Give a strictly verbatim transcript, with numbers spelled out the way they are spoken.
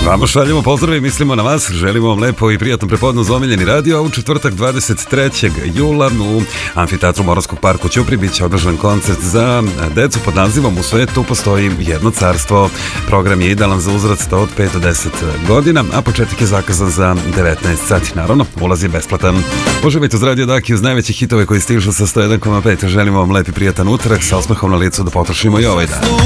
Vama šaljemo pozdrave i mislimo na vas. Želimo vam lepo i prijatno prepodne uz omiljeni radio. A u četvrtak dvadeset trećeg jula u Amfiteatru Moravskog parka u Ćupriji biće održan koncert za decu pod nazivom U svetu postoji jedno carstvo. Program je idealan za uzrast od pet do deset godina, a početak je zakazan za devetnaest sati. Naravno, ulaz je besplatan. Uživajte uz Radio Daki uz najveće hitove koji stižu sa sto jedan zarez pet. Želimo vam lep i prijatan utorak sa osmehom na licu da potrošimo i ovaj dan.